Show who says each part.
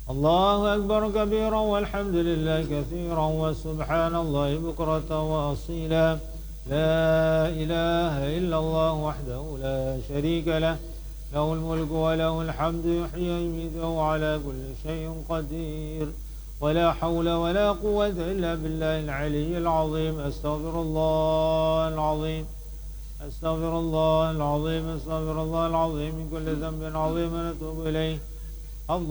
Speaker 1: الله أكبر كبيرا والحمد لله كثيرا وسبحان الله بكرة وأصيلا. لا إله إلا الله وحده لا شريك له، له الملك وله الحمد يحيي ويميت وهو على كل شيء قدير. ولا حول ولا قوة إلا بالله العلي العظيم. أستغفر الله العظيم، أستغفر الله العظيم، أستغفر الله العظيم من كل ذنب عظيم ونتوب إليه.